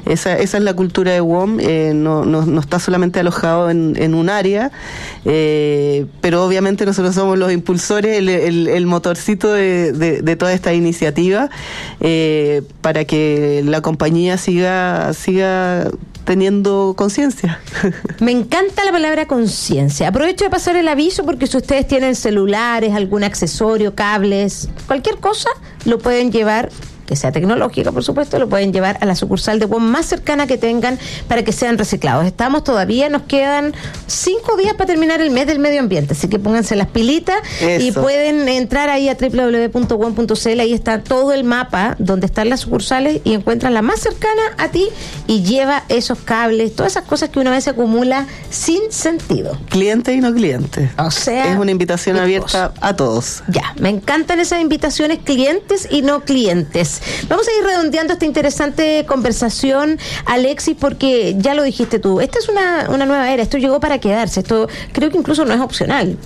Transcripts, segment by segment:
Esa es la cultura de WOM. No está solamente alojado en un área, pero obviamente nosotros somos los impulsores, el motorcito de toda esta iniciativa, para que la compañía siga teniendo conciencia. Me encanta la palabra conciencia. Aprovecho de pasar el aviso porque si ustedes tienen celulares, algún accesorio, cables, cualquier cosa, lo pueden llevar, que sea tecnológica, por supuesto, lo pueden llevar a la sucursal de WOM más cercana que tengan para que sean reciclados. Nos quedan 5 días para terminar el mes del medio ambiente, así que pónganse las pilitas. Eso. Y pueden entrar ahí a www.wom.cl, ahí está todo el mapa donde están las sucursales y encuentran la más cercana a ti y lleva esos cables, todas esas cosas que una vez se acumula sin sentido. Clientes y no clientes. O sea, es una invitación abierta a todos. Ya, me encantan esas invitaciones, clientes y no clientes. Vamos a ir redondeando esta interesante conversación, Alexis, porque ya lo dijiste tú, esta es una nueva era, esto llegó para quedarse, esto creo que incluso no es opcional.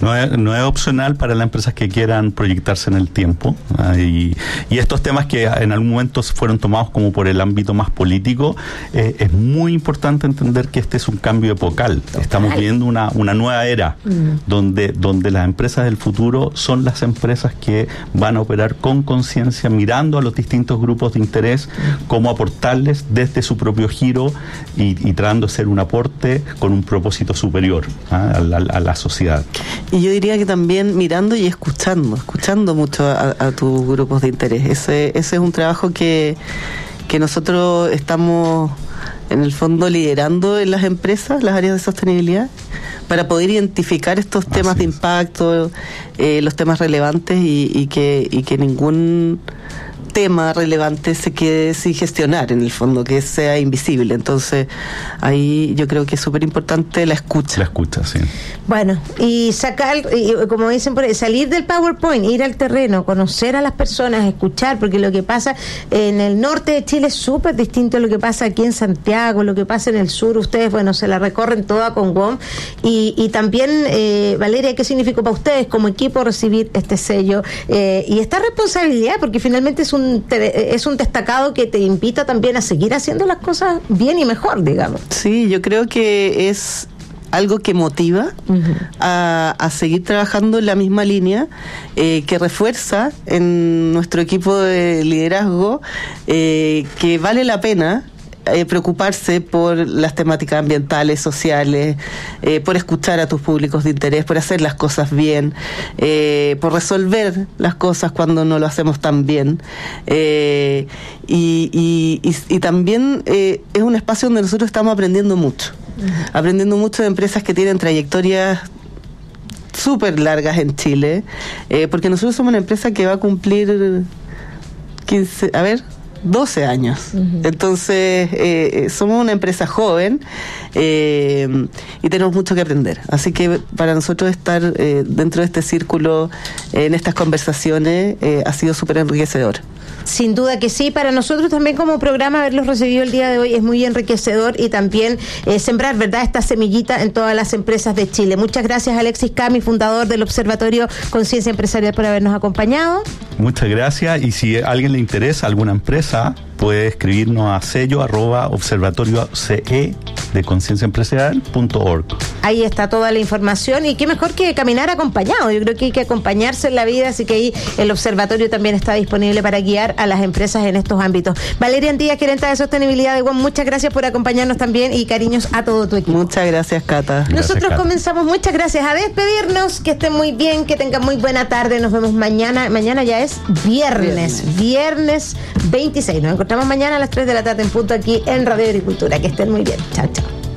No es opcional para las empresas que quieran proyectarse en el tiempo, y estos temas que en algún momento fueron tomados como por el ámbito más político, es muy importante entender que este es un cambio epocal. Estamos viviendo una nueva era donde las empresas del futuro son las empresas que van a operar con conciencia, mirando a los distintos grupos de interés, cómo aportarles desde su propio giro y tratando de ser un aporte con un propósito superior a la sociedad. Y yo diría que también mirando y escuchando mucho a tus grupos de interés. Ese es un trabajo que nosotros estamos en el fondo liderando en las empresas, las áreas de sostenibilidad, para poder identificar estos temas de impacto, los temas relevantes y que ningún tema relevante se quede sin gestionar, en el fondo, que sea invisible. Entonces ahí yo creo que es súper importante la escucha. La escucha, sí. Bueno, y como dicen por ahí, salir del PowerPoint, ir al terreno, conocer a las personas, escuchar, porque lo que pasa en el norte de Chile es súper distinto a lo que pasa aquí en Santiago, lo que pasa en el sur. Ustedes, bueno, se la recorren toda con WOM. Y también, Valeria, ¿qué significó para ustedes como equipo recibir este sello y esta responsabilidad? Porque finalmente es un destacado que te invita también a seguir haciendo las cosas bien y mejor, digamos. Sí, yo creo que es algo que motiva a seguir trabajando en la misma línea, que refuerza en nuestro equipo de liderazgo que vale la pena preocuparse por las temáticas ambientales, sociales, por escuchar a tus públicos de interés, por hacer las cosas bien, por resolver las cosas cuando no lo hacemos tan bien, y también es un espacio donde nosotros estamos aprendiendo mucho de empresas que tienen trayectorias súper largas en Chile, porque nosotros somos una empresa que va a cumplir 12 años. Entonces, somos una empresa joven y tenemos mucho que aprender. Así que para nosotros estar dentro de este círculo, en estas conversaciones, ha sido súper enriquecedor. Sin duda que sí, para nosotros también como programa haberlos recibido el día de hoy es muy enriquecedor y también sembrar, ¿verdad?, esta semillita en todas las empresas de Chile. Muchas gracias, Alexis Cami, fundador del Observatorio Conciencia Empresarial, por habernos acompañado. Muchas gracias, y si a alguien le interesa alguna empresa, puede escribirnos a sello@observatorioce de concienciaempresarial.org. Ahí está toda la información, y qué mejor que caminar acompañado. Yo creo que hay que acompañarse en la vida, así que ahí el observatorio también está disponible para guiar a las empresas en estos ámbitos. Valeria Andía, gerente de sostenibilidad de WOM, muchas gracias por acompañarnos también, y cariños a todo tu equipo. Muchas gracias, Cata. Nosotros comenzamos, muchas gracias, a despedirnos, que estén muy bien, que tengan muy buena tarde, nos vemos mañana ya es viernes 26, nos encontramos mañana a las 3 de la tarde en punto aquí en Radio Agricultura, que estén muy bien, chao.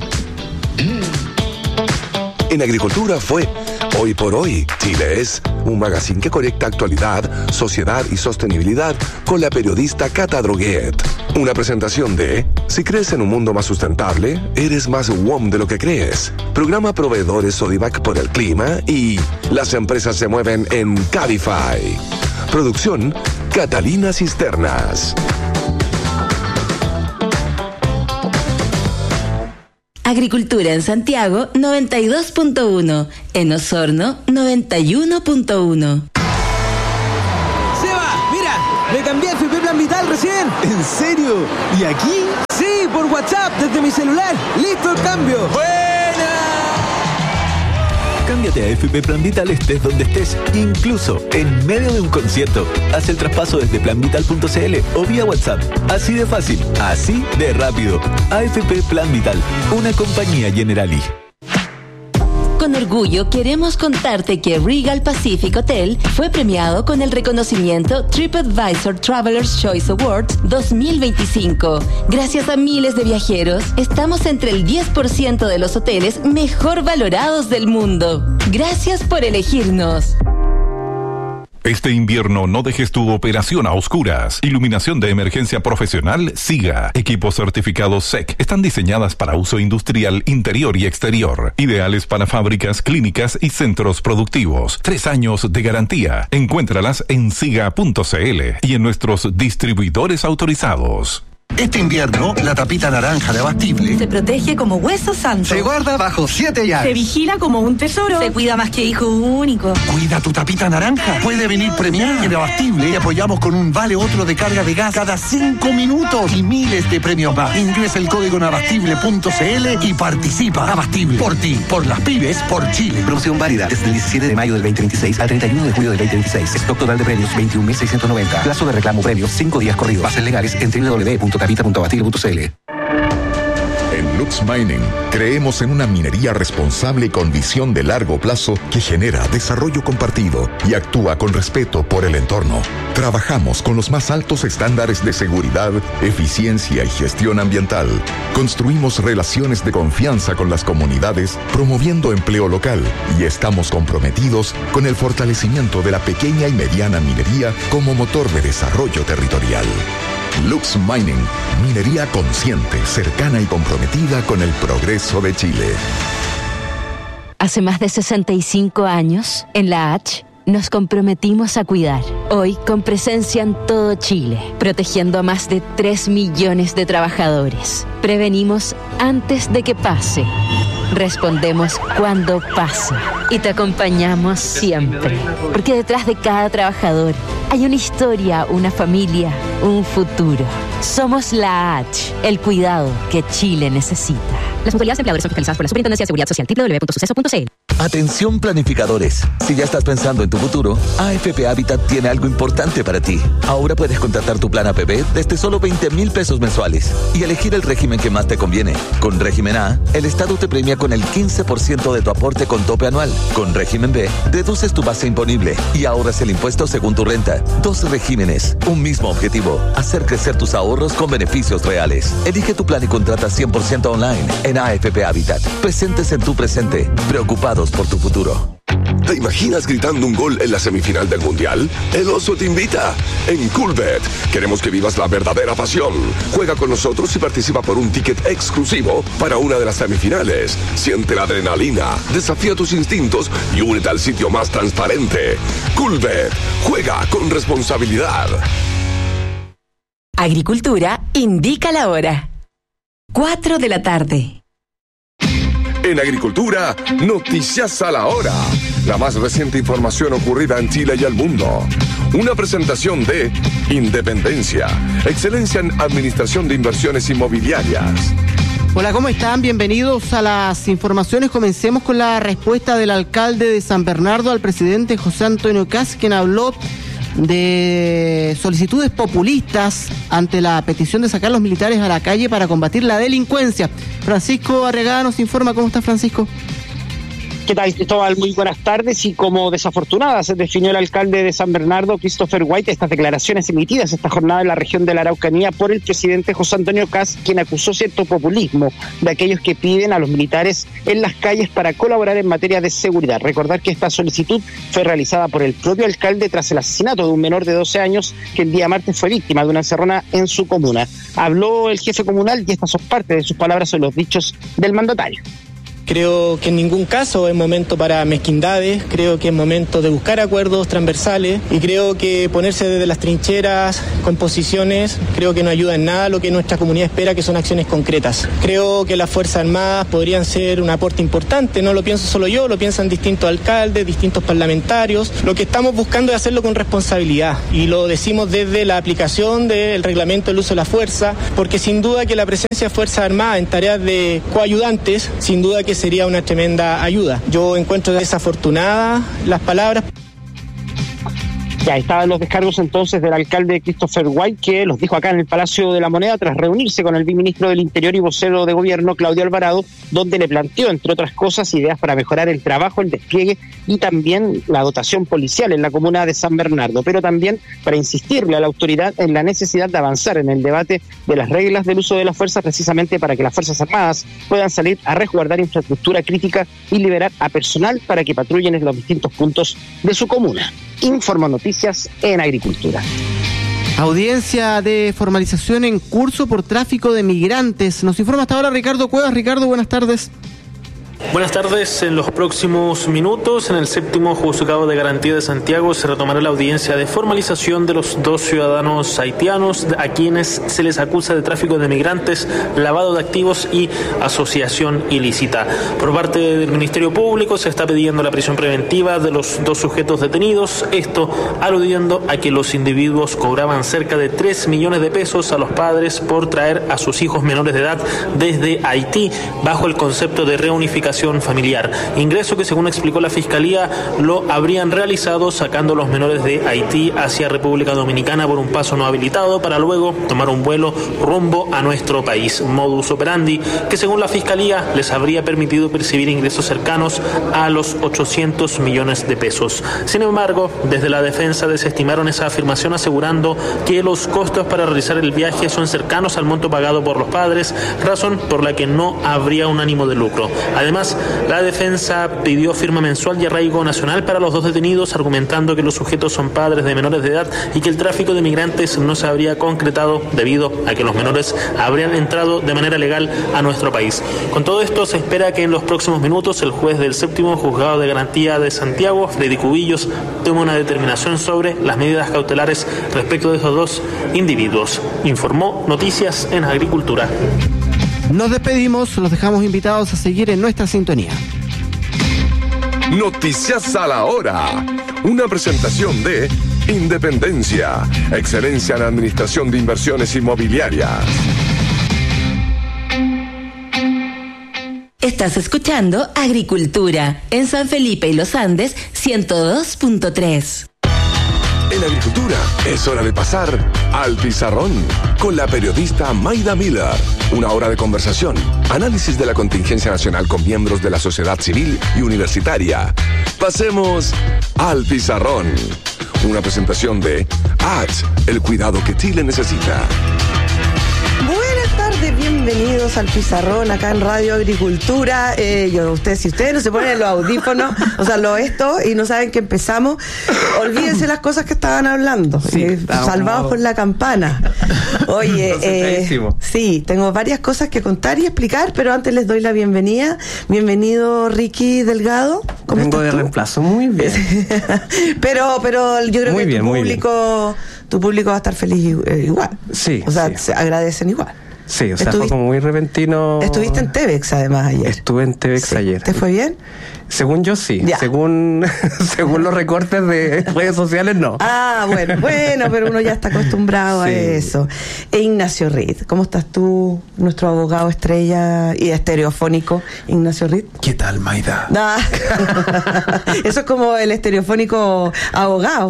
En Agricultura fue Hoy por Hoy. Chile es un magazine que conecta actualidad, sociedad y sostenibilidad con la periodista Cata Droguet. Una presentación de Si crees en un mundo más sustentable, eres más WOM de lo que crees. Programa Proveedores Sodimac por el clima y Las empresas se mueven en Cabify. Producción Catalina Cisternas. Agricultura en Santiago 92.1, en Osorno 91.1. Seba, mira, me cambié a FP Plan Vital recién. ¿En serio? ¿Y aquí? Sí, por WhatsApp, desde mi celular. ¡Listo el cambio! ¡Buena! Cámbiate a AFP Plan Vital estés donde estés, incluso en medio de un concierto. Haz el traspaso desde planvital.cl o vía WhatsApp. Así de fácil, así de rápido. AFP Plan Vital, una compañía Generali. Con orgullo queremos contarte que Regal Pacific Hotel fue premiado con el reconocimiento TripAdvisor Traveler's Choice Awards 2025. Gracias a miles de viajeros, estamos entre el 10% de los hoteles mejor valorados del mundo. Gracias por elegirnos. Este invierno no dejes tu operación a oscuras. Iluminación de emergencia profesional SIGA. Equipos certificados SEC. Están diseñadas para uso industrial interior y exterior. Ideales para fábricas, clínicas y centros productivos. 3 años de garantía. Encuéntralas en siga.cl y en nuestros distribuidores autorizados. Este invierno, la tapita naranja de Abastible se protege como hueso santo. Se guarda bajo 7 llaves. Se vigila como un tesoro. Se cuida más que hijo único. Cuida tu tapita naranja. Puede venir premiada. En Abastible te apoyamos con un vale otro de carga de gas cada 5 minutos y miles de premios más. Ingresa el código en abastible.cl y participa. Abastible. Por ti, por las pymes, por Chile. Promoción válida desde el 17 de mayo del 2026 al 31 de julio del 2026. Stock total de premios 21.690. Plazo de reclamo premios 5 días corridos. Bases legales en www.capita.abastible.cl. En Lux Mining creemos en una minería responsable con visión de largo plazo que genera desarrollo compartido y actúa con respeto por el entorno. Trabajamos con los más altos estándares de seguridad, eficiencia y gestión ambiental. Construimos relaciones de confianza con las comunidades, promoviendo empleo local, y estamos comprometidos con el fortalecimiento de la pequeña y mediana minería como motor de desarrollo territorial. Lux Mining, minería consciente, cercana y comprometida con el progreso de Chile. Hace más de 65 años, en la H, nos comprometimos a cuidar. Hoy, con presencia en todo Chile, protegiendo a más de 3 millones de trabajadores. Prevenimos antes de que pase. Respondemos cuando pasa. Y te acompañamos siempre. Porque detrás de cada trabajador hay una historia, una familia, un futuro. Somos la H, el cuidado que Chile necesita. Las mutualidades de empleadores son fiscalizadas por la Superintendencia de Seguridad Social. www.suceso.cl. Atención planificadores. Si ya estás pensando en tu futuro, AFP Habitat tiene algo importante para ti. Ahora puedes contratar tu plan APB desde solo 20,000 pesos mensuales y elegir el régimen que más te conviene. Con régimen A, el Estado te premia con el 15% de tu aporte con tope anual. Con régimen B, deduces tu base imponible y ahorras el impuesto según tu renta. 2 regímenes, un mismo objetivo: hacer crecer tus ahorros con beneficios reales. Elige tu plan y contrata 100% online en AFP Habitat. Presentes en tu presente, preocupados por tu futuro. ¿Te imaginas gritando un gol en la semifinal del Mundial? El Oso te invita. En Coolbet queremos que vivas la verdadera pasión. Juega con nosotros y participa por un ticket exclusivo para una de las semifinales. Siente la adrenalina, desafía tus instintos y únete al sitio más transparente. Coolbet. Juega con responsabilidad. Agricultura indica la hora. 4 de la tarde. En Agricultura, noticias a la hora. La más reciente información ocurrida en Chile y el mundo. Una presentación de Independencia, excelencia en administración de inversiones inmobiliarias. Hola, ¿cómo están? Bienvenidos a las informaciones. Comencemos con la respuesta del alcalde de San Bernardo al presidente José Antonio Kast, quien habló de solicitudes populistas ante la petición de sacar los militares a la calle para combatir la delincuencia. Francisco Arregada nos informa. ¿Cómo está, Francisco? ¿Qué tal, Cristóbal? Muy buenas tardes. Y como desafortunada se definió el alcalde de San Bernardo, Christopher White, estas declaraciones emitidas esta jornada en la región de la Araucanía por el presidente José Antonio Kast, quien acusó cierto populismo de aquellos que piden a los militares en las calles para colaborar en materia de seguridad. Recordar que esta solicitud fue realizada por el propio alcalde tras el asesinato de un menor de 12 años que el día martes fue víctima de una encerrona en su comuna. Habló el jefe comunal y estas son parte de sus palabras sobre los dichos del mandatario. Creo que en ningún caso es momento para mezquindades, creo que es momento de buscar acuerdos transversales y creo que ponerse desde las trincheras con posiciones creo que no ayuda en nada a lo que nuestra comunidad espera, que son acciones concretas. Creo que las Fuerzas Armadas podrían ser un aporte importante, no lo pienso solo yo, lo piensan distintos alcaldes, distintos parlamentarios. Lo que estamos buscando es hacerlo con responsabilidad y lo decimos desde la aplicación del reglamento del uso de la fuerza, porque sin duda que la presencia de Fuerzas Armadas en tareas de coayudantes, sin duda que sería una tremenda ayuda. Yo encuentro desafortunadas las palabras. Ya estaban los descargos entonces del alcalde Christopher White, que los dijo acá en el Palacio de la Moneda tras reunirse con el viceministro del Interior y vocero de gobierno, Claudio Alvarado, donde le planteó, entre otras cosas, ideas para mejorar el trabajo, el despliegue y también la dotación policial en la comuna de San Bernardo, pero también para insistirle a la autoridad en la necesidad de avanzar en el debate de las reglas del uso de la fuerza, precisamente para que las Fuerzas Armadas puedan salir a resguardar infraestructura crítica y liberar a personal para que patrullen en los distintos puntos de su comuna. Informo Noticias en Agricultura. Audiencia de formalización en curso por tráfico de migrantes. Nos informa hasta ahora Ricardo Cuevas. Ricardo, buenas tardes. Buenas tardes. En los próximos minutos, en el 7º Juzgado de Garantía de Santiago, se retomará la audiencia de formalización de los 2 ciudadanos haitianos a quienes se les acusa de tráfico de migrantes, lavado de activos y asociación ilícita. Por parte del Ministerio Público se está pidiendo la prisión preventiva de los 2 sujetos detenidos, esto aludiendo a que los individuos cobraban cerca de 3 millones de pesos a los padres por traer a sus hijos menores de edad desde Haití bajo el concepto de reunificación familiar, ingreso que, según explicó la Fiscalía, lo habrían realizado sacando a los menores de Haití hacia República Dominicana por un paso no habilitado para luego tomar un vuelo rumbo a nuestro país. Modus operandi que, según la Fiscalía, les habría permitido percibir ingresos cercanos a los 800 millones de pesos. Sin embargo, desde la defensa desestimaron esa afirmación, asegurando que los costos para realizar el viaje son cercanos al monto pagado por los padres, razón por la que no habría un ánimo de lucro. Además, la defensa pidió firma mensual y arraigo nacional para los 2 detenidos, argumentando que los sujetos son padres de menores de edad y que el tráfico de migrantes no se habría concretado debido a que los menores habrían entrado de manera legal a nuestro país. Con todo esto, se espera que en los próximos minutos el juez del 7º Juzgado de Garantía de Santiago, Freddy Cubillos, tome una determinación sobre las medidas cautelares respecto de esos 2 individuos. Informó Noticias en Agricultura. Nos despedimos, los dejamos invitados a seguir en nuestra sintonía. Noticias a la hora. Una presentación de Independencia, excelencia en administración de inversiones inmobiliarias. Estás escuchando Agricultura en San Felipe y Los Andes 102.3. En Agricultura es hora de pasar al pizarrón con la periodista Mayda Miller. Una hora de conversación, análisis de la contingencia nacional con miembros de la sociedad civil y universitaria. Pasemos al pizarrón. Una presentación de ACH, el cuidado que Chile necesita. Buenas tardes, bienvenidos al Pizarrón acá en Radio Agricultura. Si ustedes no se ponen los audífonos, o sea, y no saben que empezamos, olvídense las cosas que estaban hablando. Sí, salvados por la campana. Oye, sí, tengo varias cosas que contar y explicar, pero antes les doy la bienvenida. Bienvenido, Ricky Delgado. ¿Cómo Vengo de reemplazo, muy bien. pero yo creo muy que bien, tu público va a estar feliz igual. Sí. O sea, se agradecen igual. Sí, o sea, fue como muy repentino. Estuviste en TVEX además ayer. Estuve en TVEX ayer. ¿Te fue bien? Según yo sí. Ya. Según los recortes de redes sociales no. Bueno, pero uno ya está acostumbrado a eso. Ignacio Reed, ¿cómo estás tú, nuestro abogado estrella y estereofónico, Ignacio Reed? ¿Qué tal, Mayda? Eso es como el estereofónico abogado.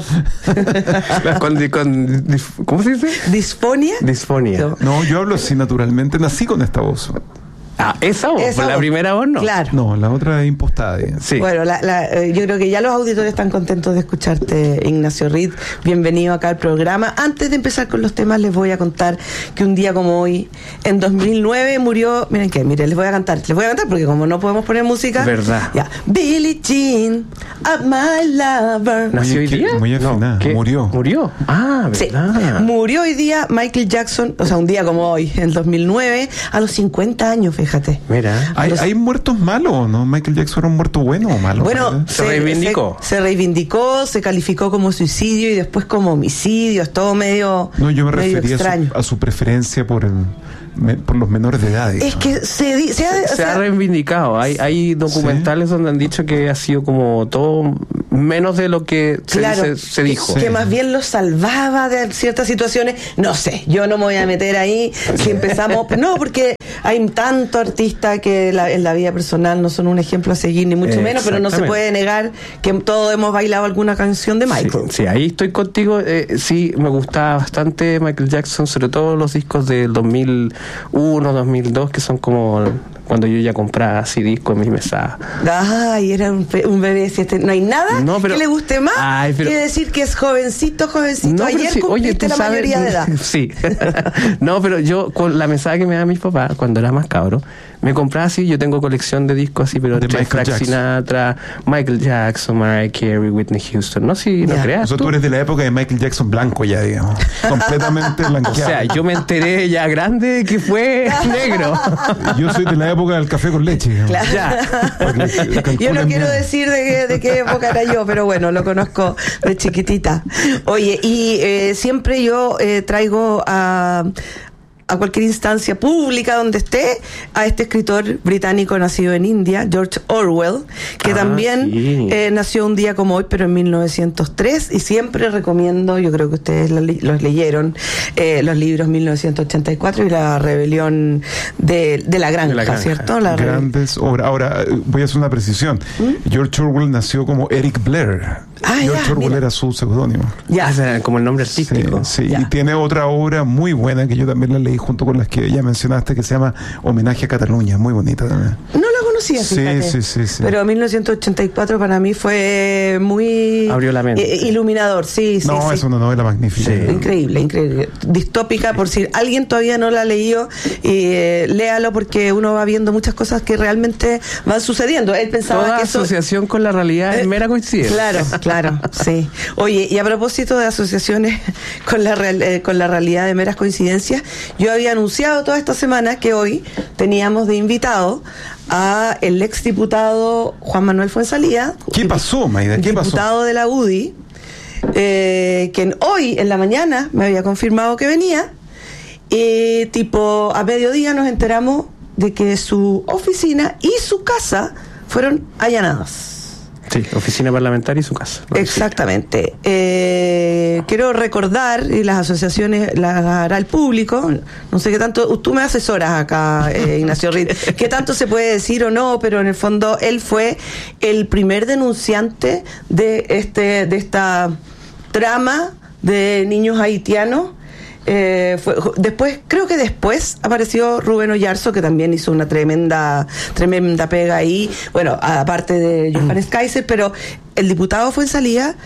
¿Cómo se dice? ¿Disfonia? Disfonia. No, yo hablo así naturalmente, nací con esta voz. ¿Esa voz? ¿La primera voz no? Claro. No, la otra es impostada. Sí. Bueno, yo creo que ya los auditores están contentos de escucharte, Ignacio Reed. Bienvenido acá al programa. Antes de empezar con los temas, les voy a contar que un día como hoy, en 2009, murió... Miren, les voy a cantar porque como no podemos poner música... ¿Verdad? Ya. Billie Jean, my lover. ¿Nació hoy día? Muy afinada. No, ¿Murió? ¿Verdad? Sí. Murió hoy día Michael Jackson, o sea, un día como hoy, en 2009, a los 50 años, fíjate. fíjate. Mira. ¿Hay muertos malos o no? ¿Michael Jackson era un muerto bueno o malo? Bueno, se reivindicó. Se reivindicó, se calificó como suicidio y después como homicidio. Es todo medio. No, yo me medio refería extraño. a su preferencia por los menores de edad. Es que se ha reivindicado. Hay documentales donde han dicho que ha sido como todo menos de lo que se dijo. Que más bien los salvaba de ciertas situaciones. No sé, yo no me voy a meter ahí si empezamos. No, porque hay tanto artista que en la vida personal no son un ejemplo a seguir, ni mucho menos, pero no se puede negar que todos hemos bailado alguna canción de Michael. Sí, ahí estoy contigo. Sí, me gustaba bastante Michael Jackson, sobre todo los discos del 2001, 2002, que son como cuando yo ya compraba así discos en mi mesada. Ay, era un bebé. No hay nada que le guste más que decir que es jovencito. No, ayer sí, cumpliste la mayoría de edad. Sí. No, pero yo con la mesada que me daban mis papás cuando era más cabro, me compraba así, yo tengo colección de discos así, pero de Frank Sinatra, Michael Jackson, Mariah Carey, Whitney Houston. No, no creas. O sea, tú eres de la época de Michael Jackson blanco ya, digamos. Completamente blanqueado. O sea, yo me enteré ya grande que fue negro. Yo soy de la época del café con leche. Claro. Yo no quiero decir de qué época era yo, pero bueno, lo conozco de chiquitita. Oye, y siempre yo traigo a cualquier instancia pública donde esté a este escritor británico nacido en India, George Orwell, que también nació un día como hoy, pero en 1903, y siempre recomiendo, yo creo que ustedes los leyeron, los libros 1984 y la rebelión de la granja, ¿cierto? Grandes obras. Ahora, voy a hacer una precisión. George Orwell nació como Eric Blair. George Orwell era su seudónimo. Como el nombre artístico. Sí. Y tiene otra obra muy buena que yo también la leí junto con las que ya mencionaste, que se llama Homenaje a Cataluña, muy bonita también. No la conocía, fíjate. Sí. Pero 1984 para mí fue muy abrió la mente. Iluminador, es una novela magnífica. Increíble. Distópica, por si alguien todavía no la ha leído, léalo, porque uno va viendo muchas cosas que realmente van sucediendo. Él pensaba toda que asociación con la realidad es mera coincidencia. Claro, sí. Oye, y a propósito de asociaciones con la realidad de meras coincidencias, yo había anunciado toda esta semana que hoy teníamos de invitado a el exdiputado Juan Manuel Fuenzalía. ¿Qué pasó, Maida? Diputado de la UDI, que hoy en la mañana me había confirmado que venía, y tipo a mediodía nos enteramos de que su oficina y su casa fueron allanadas. Sí, oficina parlamentaria y su casa. Exactamente. Quiero recordar, y las asociaciones las hará el público, no sé qué tanto, tú me asesoras acá, Ignacio Reed, qué tanto se puede decir o no, pero en el fondo él fue el primer denunciante de esta trama de niños haitianos. Creo que después apareció Rubén Oyarzo, que también hizo una tremenda pega ahí, bueno, aparte de Johannes Kaiser, pero el diputado Fuenzalía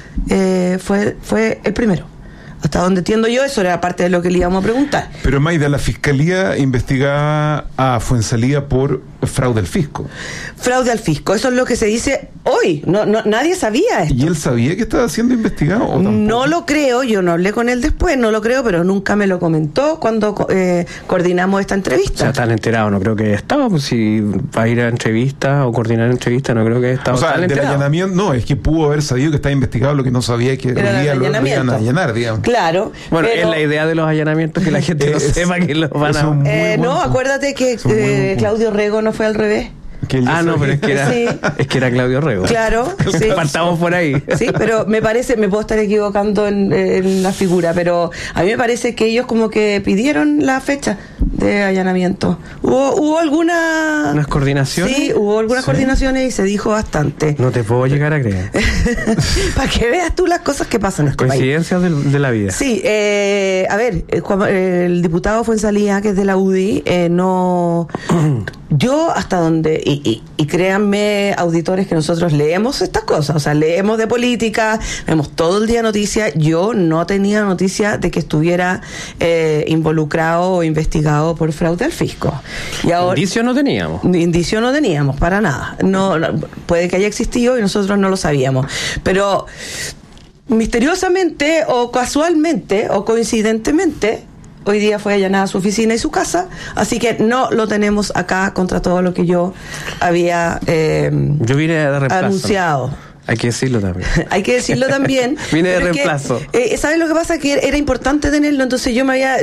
fue el primero. Hasta donde entiendo yo, eso era parte de lo que le íbamos a preguntar. Pero Maida, la Fiscalía investigaba a Fuenzalía por fraude al fisco. Fraude al fisco, eso es lo que se dice hoy. Nadie sabía esto. ¿Y él sabía que estaba siendo investigado o tampoco? No lo creo, yo no hablé con él después, no lo creo, pero nunca me lo comentó cuando coordinamos esta entrevista. O sea, tan enterado, no creo que estaba, pues si va a ir a entrevista o coordinar entrevista, no creo que estaba. O sea, del allanamiento, no, es que pudo haber sabido que estaba investigado, lo que no sabía que lo iban a allanar, digamos. Claro. Bueno, es la idea de los allanamientos, que la gente no sepa que los van a... acuérdate que Claudio Rego no fue al revés. Pero es que era Claudio Rego. Claro, sí. Partamos por ahí. Sí, pero me puedo estar equivocando en la figura, pero a mí me parece que ellos como que pidieron la fecha de allanamiento. ¿Hubo alguna... ¿Unas coordinaciones? Sí, hubo algunas coordinaciones y se dijo bastante. No te puedo llegar a creer. Para que veas tú las cosas que pasan en este coincidencias de la vida. Sí, a ver, el diputado Fuenzalía, que es de la UDI, no... Yo hasta donde, y créanme, auditores, que nosotros leemos estas cosas, o sea, leemos de política, vemos todo el día noticias. Yo no tenía noticia de que estuviera involucrado o investigado por fraude al fisco. Y ahora, indicio no teníamos, para nada. No, puede que haya existido y nosotros no lo sabíamos. Pero misteriosamente o casualmente o coincidentemente, hoy día fue allanada su oficina y su casa, así que no lo tenemos acá contra todo lo que yo había yo vine de reemplazo, anunciado. ¿no? Hay que decirlo también. Hay que decirlo también. Vine de reemplazo. ¿Sabes lo que pasa? Que era importante tenerlo, entonces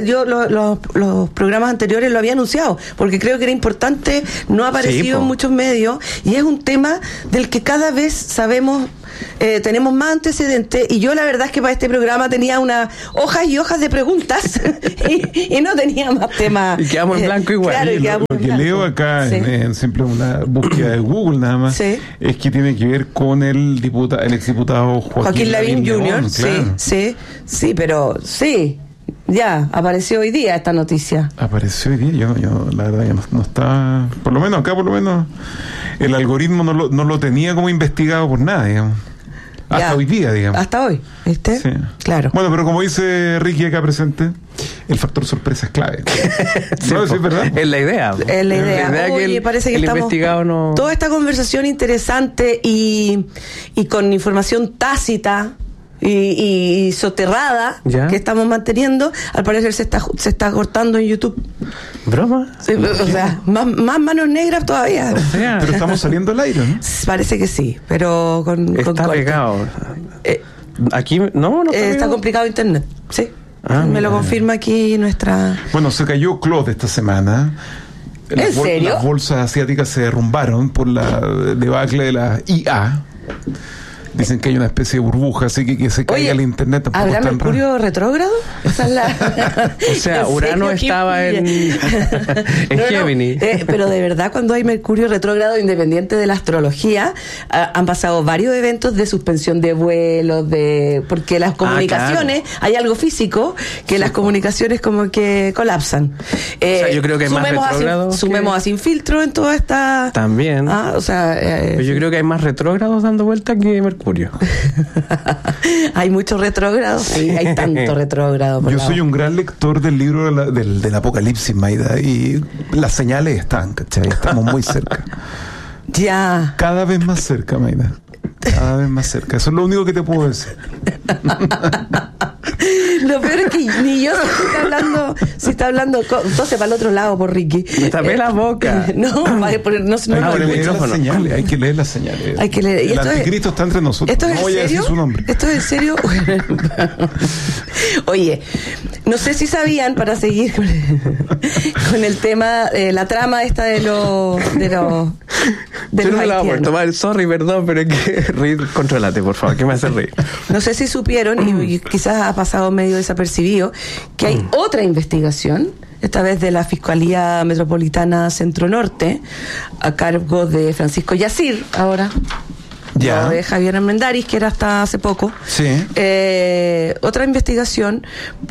los programas anteriores lo había anunciado, porque creo que era importante, no ha aparecido en muchos medios, y es un tema del que cada vez sabemos, tenemos más antecedentes, y yo la verdad es que para este programa tenía unas hojas y hojas de preguntas y no tenía más temas. Y quedamos en blanco igual. Claro, lo que leo acá en siempre una búsqueda de Google nada más, es que tiene que ver con el exdiputado Joaquín Lavín Jr. Claro. Sí, pero ya apareció hoy día esta noticia. Apareció hoy día, yo la verdad ya no está, por lo menos acá, el algoritmo no lo tenía como investigado por nada, digamos. Hasta hoy día, digamos. Hasta hoy, ¿viste? Sí. Claro. Bueno, pero como dice Ricky acá presente, el factor sorpresa es clave. Sí, es verdad. Es la idea. Es la idea. Oye, parece que el estamos investigado no... Toda esta conversación interesante y con información tácita y soterrada que estamos manteniendo, al parecer se está cortando en YouTube. ¿Broma? Sí, o sea, más manos negras todavía. Pero estamos saliendo al aire, ¿no? Parece que sí, pero está pegado. Aquí no está complicado internet, sí. Me lo confirma aquí nuestra... Bueno, se cayó Claude esta semana. ¿En serio? Las bolsas asiáticas se derrumbaron por la debacle de la IA. Dicen que hay una especie de burbuja, así que se caiga el internet tampoco. ¿Habrá Mercurio retrógrado? Esa es la... O sea, Urano estaba en Géminis. Pero de verdad, cuando hay Mercurio retrógrado, independiente de la astrología, han pasado varios eventos de suspensión de vuelos, porque las comunicaciones, hay algo físico que las comunicaciones como que colapsan. O sea, yo creo que hay más retrógrados. Sumemos a Sin Filtro en toda esta... También. Yo creo que hay más retrógrados dando vuelta que Mercurio. Hay muchos retrógrados, sí, hay tanto retrógrado. Yo soy un gran lector del libro del Apocalipsis, Maida, y las señales están, ¿cachai? Estamos muy cerca. Ya. Cada vez más cerca, Maida. Cada vez más cerca. Eso es lo único que te puedo decir. Lo peor es que ni yo sé si está hablando entonces para el otro lado por Ricky. Me tapé la boca. Hay que leer las señales. Hay que leer. El anticristo está entre nosotros. ¿Esto es no voy a decir su nombre. ¿Esto es en serio? Oye, no sé si sabían, para seguir con el tema, la trama esta de los yo no me la voy a tomar, sorry, perdón, pero es que reír, contrólate, por favor, que me hace reír. No sé si supieron, y quizás ha pasado medio desapercibido, que hay otra investigación, esta vez de la Fiscalía Metropolitana Centro Norte, a cargo de Francisco Yacir, ahora. No de Javier Armendáriz, que era hasta hace poco. Sí. Otra investigación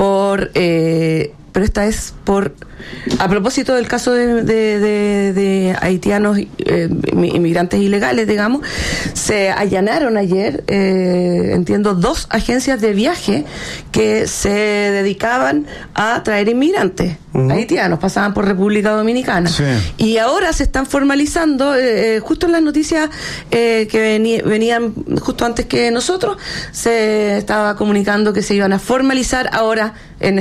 pero esta es a propósito del caso de haitianos, inmigrantes ilegales, digamos. Se allanaron ayer, entiendo, 2 agencias de viaje que se dedicaban a traer inmigrantes haitianos, pasaban por República Dominicana. Sí. Y ahora se están formalizando, justo en las noticias que venían justo antes que nosotros, se estaba comunicando que se iban a formalizar ahora a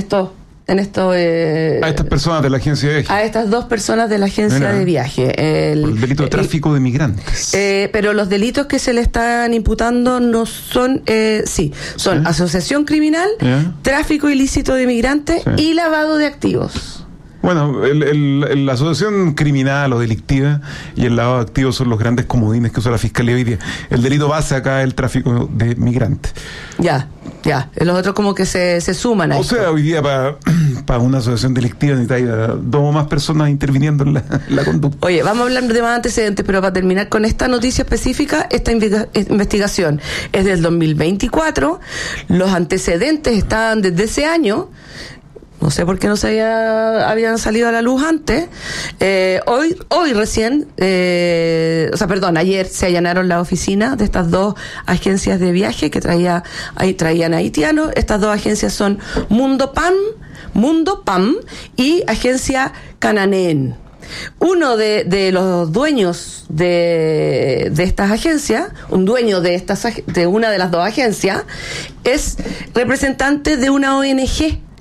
estas personas de la agencia de viaje. A estas 2 personas de la agencia de viaje. El delito de tráfico de migrantes. Pero los delitos que se le están imputando no son, son asociación criminal, tráfico ilícito de migrantes y lavado de activos. Bueno, la asociación criminal o delictiva y el lavado de activos son los grandes comodines que usa la Fiscalía hoy día. El delito base acá es el tráfico de migrantes. Ya. Los otros como que se suman a esto. O sea, hoy día para una asociación delictiva necesita 2 o más personas interviniendo en la conducta. Oye, vamos a hablar de más antecedentes, pero para terminar con esta noticia específica, esta investigación es del 2024. Los antecedentes estaban desde ese año. No sé por qué no habían salido a la luz antes. Hoy recién, ayer se allanaron la oficina de estas 2 agencias de viaje que traían haitianos. Estas 2 agencias son Mundo PAM y Agencia Cananeen. Uno de los dueños de estas agencias, un dueño de una de las 2 agencias, es representante de una ONG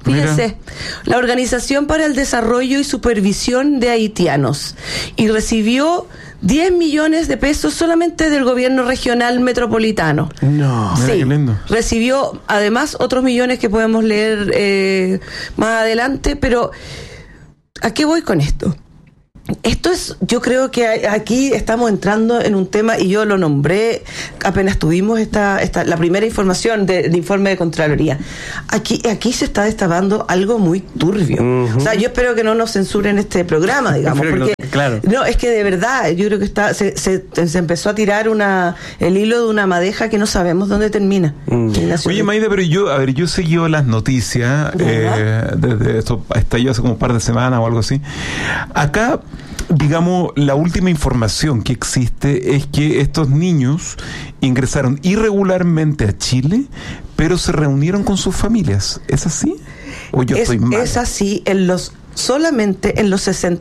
Fíjense, la Organización para el Desarrollo y Supervisión de Haitianos, y recibió 10 millones de pesos solamente del gobierno regional metropolitano. No, sí, qué lindo. Recibió además otros millones que podemos leer más adelante, pero ¿a qué voy con esto? Esto es, yo creo que aquí estamos entrando en un tema, y yo lo nombré apenas tuvimos la primera información de informe de Contraloría. Aquí se está destapando algo muy turbio. O sea, yo espero que no nos censuren este programa, digamos, porque claro. No, es que de verdad, yo creo que se empezó a tirar el hilo de una madeja que no sabemos dónde termina. Oye, Maida, pero yo seguí las noticias desde esto, hasta yo hace como un par de semanas o algo así. Acá, digamos, la última información que existe es que estos niños ingresaron irregularmente a Chile, pero se reunieron con sus familias. ¿Es así? ¿O yo estoy mal? Es así, solamente en los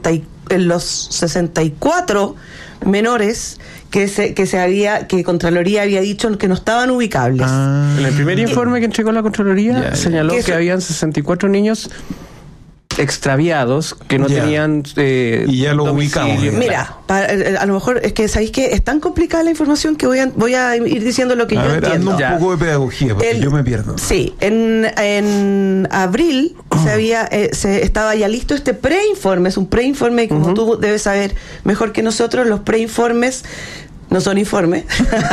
64 menores que Contraloría había dicho que no estaban ubicables. En el primer informe que entregó la Contraloría señaló que habían 64 niños extraviados que no tenían y ya lo ubicamos. Mira, a lo mejor es que sabéis que es tan complicada la información que voy a ir diciendo lo que yo entiendo. Un poco de pedagogía porque yo me pierdo. Sí, en abril estaba ya listo este preinforme. Es un preinforme, como tú debes saber mejor que nosotros, los preinformes no son informes.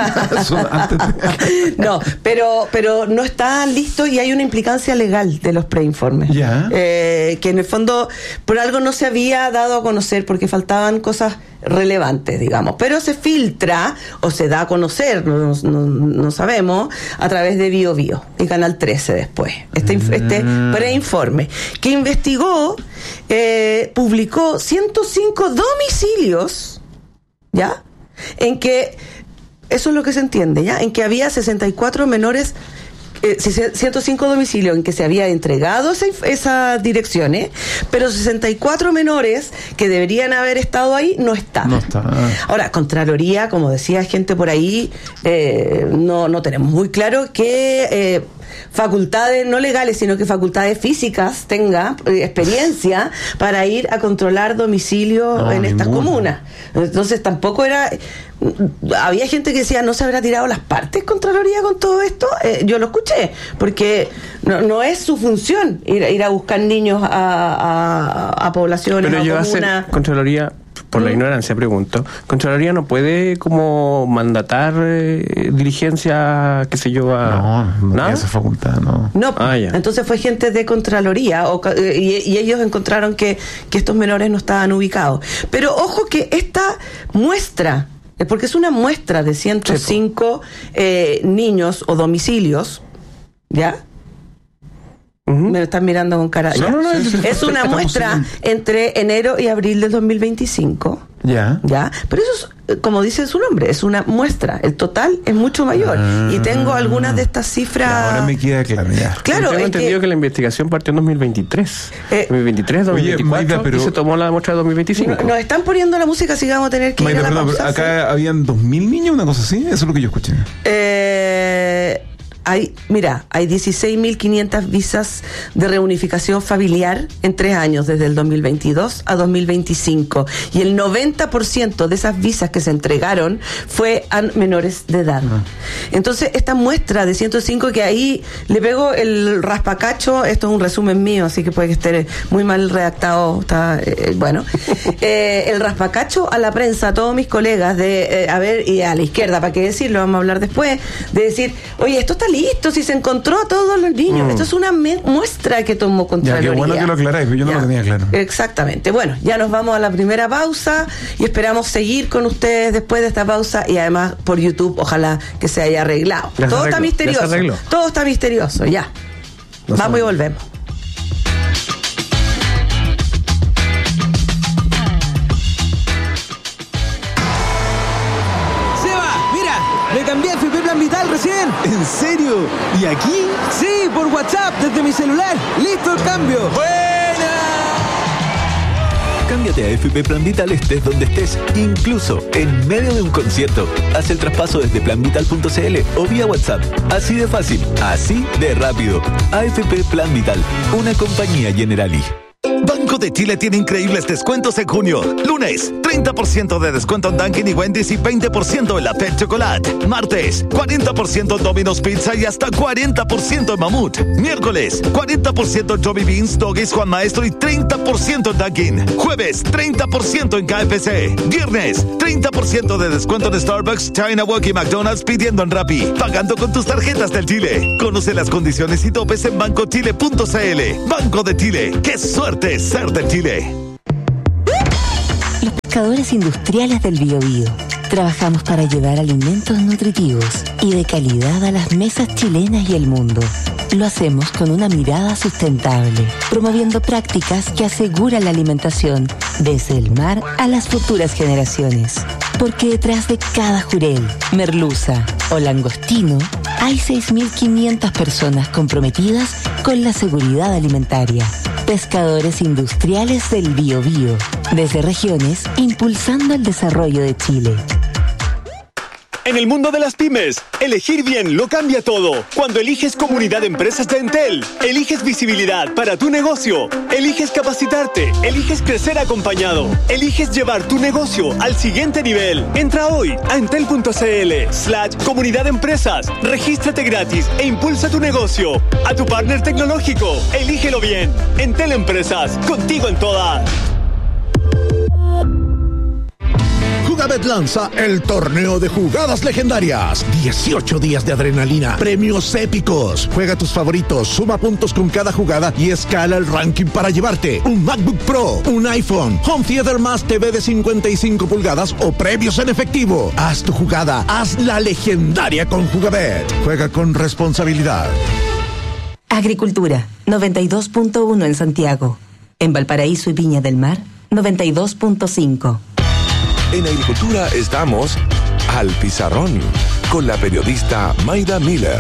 No, pero no están listos, y hay una implicancia legal de los preinformes. Que en el fondo por algo no se había dado a conocer porque faltaban cosas relevantes, digamos. Pero se filtra o se da a conocer, no sabemos, a través de Bio Bio y Canal 13 después. Este preinforme que investigó, publicó 105 domicilios, ¿ya? En que, eso es lo que se entiende, ¿ya? En que había 64 menores, 105 domicilios en que se había entregado esas direcciones, pero 64 menores que deberían haber estado ahí no están. Ahora, Contraloría, como decía gente por ahí, no tenemos muy claro qué facultades no legales, sino que facultades físicas tenga experiencia para ir a controlar domicilio en estas comunas. Entonces tampoco había gente que decía, ¿no se habrá tirado las partes Contraloría con todo esto? Yo lo escuché, porque no es su función ir a buscar niños a poblaciones, pero a comunas. Contraloría, por la ignorancia pregunto, ¿Contraloría no puede como mandatar diligencia, qué sé yo, no tiene esa facultad, no. Entonces fue gente de Contraloría y ellos encontraron que estos menores no estaban ubicados. Pero ojo que esta muestra, porque es una muestra de 105 niños o domicilios, ¿ya? Me están mirando con cara. Es una muestra entre enero y abril del 2025. ¿Ya? Pero eso es, como dice su nombre, es una muestra. El total es mucho mayor. Y tengo algunas de estas cifras. Ahora me queda claro. Claro, tengo entendido que la investigación partió en 2023. 2023, 2024, y se tomó la muestra de 2025. Nos están poniendo la música, así que vamos a tener que ir a la pausa. Acá habían 2.000 niños, una cosa así. Eso es lo que yo escuché. Hay 16.500 visas de reunificación familiar en 3 años, desde el 2022 a 2025. Y el 90% de esas visas que se entregaron fue a menores de edad. Entonces, esta muestra de 105, que ahí le pego el raspacacho, esto es un resumen mío, así que puede que esté muy mal redactado, el raspacacho a la prensa, a todos mis colegas, y a la izquierda, para qué decirlo, vamos a hablar después, de decir, oye, esto está listo, si se encontró a todos los niños. Esto es una muestra que tomó Contraloría. Qué bueno que lo aclaráis, yo no lo tenía claro. Exactamente. Bueno, ya nos vamos a la primera pausa y esperamos seguir con ustedes después de esta pausa, y además por YouTube, ojalá que se haya arreglado. Todo está misterioso, ya. Vamos y volvemos. Me cambié a FP Plan Vital recién. ¿En serio? ¿Y aquí? Sí, por WhatsApp, desde mi celular. ¡Listo el cambio! ¡Buena! Cámbiate a FP Plan Vital estés donde estés, incluso en medio de un concierto. Haz el traspaso desde planvital.cl o vía WhatsApp. Así de fácil, así de rápido. AFP Plan Vital, una compañía Generali. Banco de Chile tiene increíbles descuentos en junio. Lunes, 30% de descuento en Dunkin' y Wendy's y 20% en la Pet Chocolate. Martes, 40% en Domino's Pizza y hasta 40% en Mamut. Miércoles, 40% en Johnny Beans, Doggies, Juan Maestro y 30% en Dunkin'. Jueves, 30% en KFC. Viernes, 30% de descuento en Starbucks, China Walk y McDonald's pidiendo en Rappi. Pagando con tus tarjetas del Chile. Conoce las condiciones y topes en bancochile.cl. Banco de Chile. ¡Qué suerte ser de Chile! Los pescadores industriales del Biobío. Trabajamos para llevar alimentos nutritivos y de calidad a las mesas chilenas y el mundo. Lo hacemos con una mirada sustentable, promoviendo prácticas que aseguran la alimentación desde el mar a las futuras generaciones. Porque detrás de cada jurel, merluza o langostino hay 6.500 personas comprometidas con la seguridad alimentaria. Pescadores industriales del Biobío, desde regiones impulsando el desarrollo de Chile. En el mundo de las pymes, elegir bien lo cambia todo. Cuando eliges Comunidad de Empresas de Entel, eliges visibilidad para tu negocio, eliges capacitarte, eliges crecer acompañado, eliges llevar tu negocio al siguiente nivel. Entra hoy a entel.cl/comunidad de empresas, regístrate gratis e impulsa tu negocio. A tu partner tecnológico, elígelo bien. Entel Empresas, contigo en todas. Jugabet lanza el torneo de jugadas legendarias. 18 días de adrenalina, premios épicos. Juega tus favoritos, suma puntos con cada jugada y escala el ranking para llevarte un MacBook Pro, un iPhone, Home Theater más TV de 55 pulgadas o premios en efectivo. Haz tu jugada, haz la legendaria con Jugabet. Juega con responsabilidad. Agricultura, 92.1 en Santiago. En Valparaíso y Viña del Mar, 92.5. En Agricultura estamos al Pizarrón con la periodista Mayda Miller.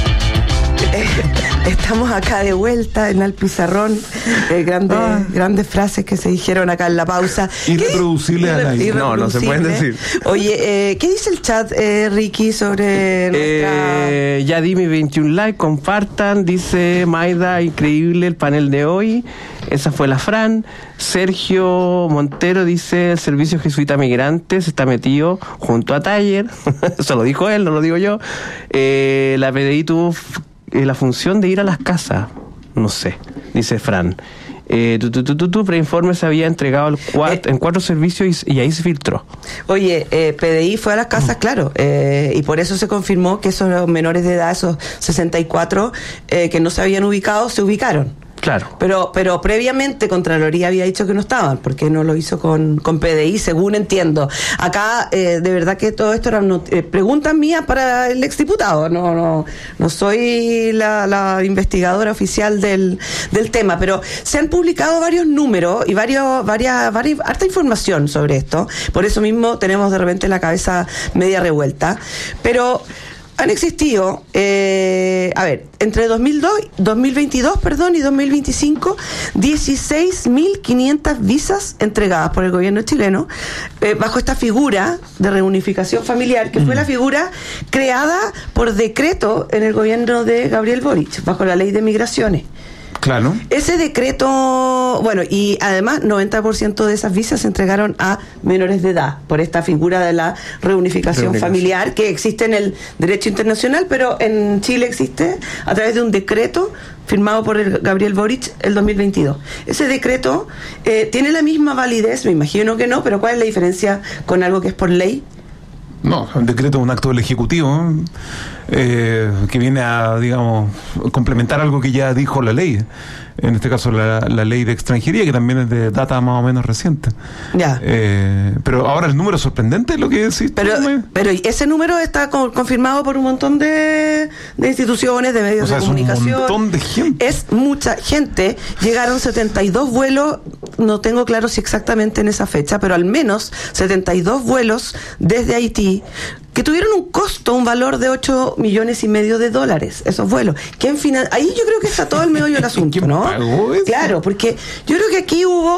Estamos acá de vuelta en Al Pizarrón. Grandes frases que se dijeron acá en la pausa. Irreproducible al aire. No se pueden decir. Oye, ¿qué dice el chat, Ricky, sobre nuestra... Ya di mi 21 likes, compartan. Dice Maida, increíble el panel de hoy. Esa fue la Fran. Sergio Montero dice, el Servicio Jesuita Migrantes está metido junto a Taller. Eso lo dijo él, no lo digo yo. La PDI tuvo la función de ir a las casas. No sé, dice Fran. Preinforme se había entregado en 4 servicios y ahí se filtró. Oye, PDI fue a las casas, claro, y por eso se confirmó que esos menores de edad, esos 64 que no se habían ubicado, se ubicaron. Claro. Pero previamente Contraloría había dicho que no estaban, porque no lo hizo con PDI, según entiendo. Acá, de verdad que todo esto eran preguntas mías para el exdiputado. No soy la investigadora oficial del tema, pero se han publicado varios números y harta información sobre esto. Por eso mismo tenemos de repente la cabeza media revuelta. Pero han existido, entre 2022 y 2025, 16.500 visas entregadas por el gobierno chileno bajo esta figura de reunificación familiar, que fue la figura creada por decreto en el gobierno de Gabriel Boric, bajo la ley de migraciones. Claro. Ese decreto, y además 90% de esas visas se entregaron a menores de edad por esta figura de la reunificación familiar que existe en el derecho internacional, pero en Chile existe a través de un decreto firmado por el Gabriel Boric el 2022. Ese decreto tiene la misma validez, me imagino que no, pero ¿cuál es la diferencia con algo que es por ley? No, un decreto es un acto del Ejecutivo que viene a, complementar algo que ya dijo la ley. En este caso la ley de extranjería, que también es de data más o menos reciente. Ya. Pero ahora el número es sorprendente, lo que decís. Pero ese número está confirmado por un montón de instituciones, de medios de comunicación. Es un montón de gente. Es mucha gente. Llegaron 72 vuelos, no tengo claro si exactamente en esa fecha, pero al menos 72 vuelos desde Haití, que tuvieron un valor de $8.5 millones de dólares, esos vuelos. Ahí yo creo que está todo el meollo del asunto, ¿no? ¿Quién pagó eso? Claro, porque yo creo que aquí hubo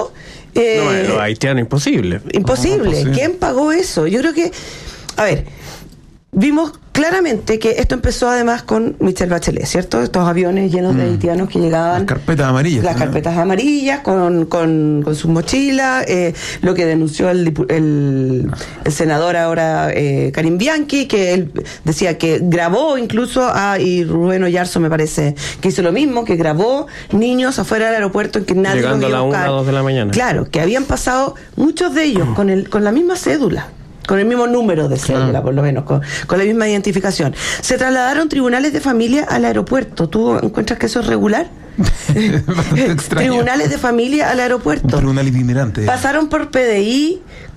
Los haitianos, imposible. Imposible. ¿Quién pagó eso? Yo creo que, a ver, vimos claramente que esto empezó además con Michelle Bachelet, ¿cierto? Estos aviones llenos de haitianos que llegaban. Las carpetas amarillas. Las carpetas amarillas con sus mochilas, lo que denunció el senador ahora, Karim Bianchi, que él decía que grabó incluso y Rubén Oyarzo me parece que hizo lo mismo, que grabó niños afuera del aeropuerto en que nadie llegando los iba a buscar. a las 1 o 2 de la mañana. Claro, que habían pasado muchos de ellos con la misma cédula. Con el mismo número de cédula, por lo menos, con la misma identificación. Se trasladaron tribunales de familia al aeropuerto. ¿Tú encuentras que eso es regular? Tribunales de familia al aeropuerto. Un tribunal itinerante. Pasaron por PDI